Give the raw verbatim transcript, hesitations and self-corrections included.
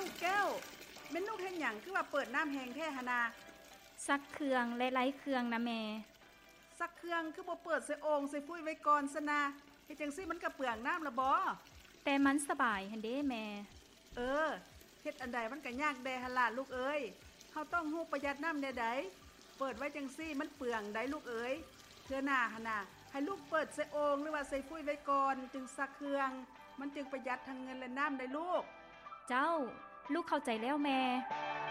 าวแก้วแม่นลูกเฮ็ดหยังคือว่าเปิดน้ำแห้งแท้หนนาซักเครื่องและไร้เครื่องนะแม่ซักเครื่องคือบ่เปิดใส่โอ่งใส่ฟุ้ยไว้ก่อนซะนะเฮ็ดจังซี่มันก็เปลืองน้ำละบ่แต่มันสบายหั่นเด้แม่เออเฮ็ดอันใดมันก็ยากแดหั่นล่ะลูกเอ้ยเฮาต้องฮู้ประหยัดน้ำแน่ใดเปิดไว้จังซี่มันเปลืองได้ลูกเอ้ยเทื่อหน้าหั่นน่ะให้ลูกเปิดใส่โอ่งหรือว่าใส่ฟุ้ยไว้ก่อนจึงซักเครื่องมันจึงประหยัดทั้งเงินและน้ำได้ลูกเจ้าลูกเข้าใจแล้วแม่